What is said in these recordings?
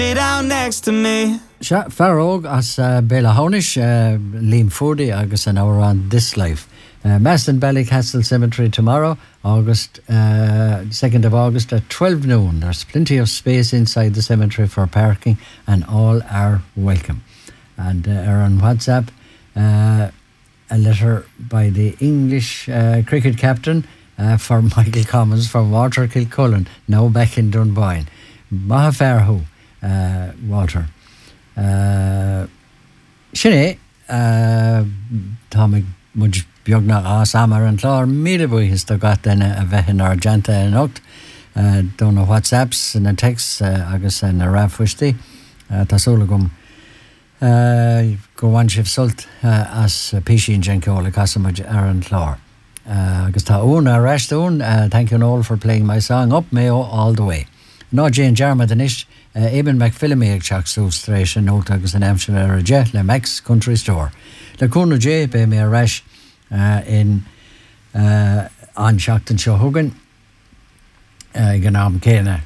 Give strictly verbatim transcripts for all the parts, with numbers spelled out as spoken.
Lay down next to me. Se Farróg as uh, Béla Honish, uh, Liam Fody agus an hour on This Life. Uh, Mass in Ballycastle Cemetery tomorrow, August uh, second of August at twelve noon. There's plenty of space inside the cemetery for parking and all are welcome. And uh, are on WhatsApp, uh, a letter by the English uh, cricket captain uh, for Michael Commons from Walter Kilcullen, now back in Dunboyne. Maha Farhu, uh, Walter. Uh, Sinné, uh, Tommy Mudge Biogna as Amar and Clár Midabui has to got then a vehin Argenta and Oct. Uh, don't know WhatsApps and a text, uh, Agus and a Rafushti. Uh, Tasolagum. Uh, go on shift sult uh, as Pishi and Jenkola Casamaj Aaron Clár. Uh, Agus ta own a rash own. Uh, thank you all for playing my song Up Mayo all the way. No Jane Jarma Danish. Uh, Eben McPhillamy ag Chuck Soulstration Note agus an Amshire ar Jet Le Max Country Store. Le Cúna J be me a rash uh, in uh, an Shockton Shohugan uh, Ganam Kena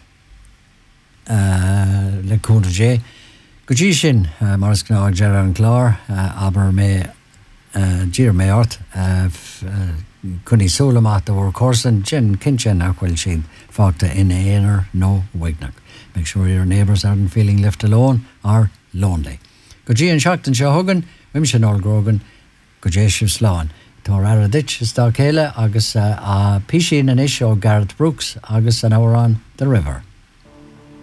uh, Le Cúna J Gují sin uh, Morris Gná Gerard Clár uh, aber me uh, Gir me ort uh, Cunny Sulamat or Corson Jen Kinchen Aquil Shin Fakta in Ainer no Wignack. Make sure your neighbours aren't feeling left alone or lonely. Gují an Shockton Shohugan, Wimshin Ol Grogan, Gujé Shiv Slán. Tor Aradich is Dalkela, Agus uh, Pishin and Isho Garrett Brooks, Agus an hour on the river.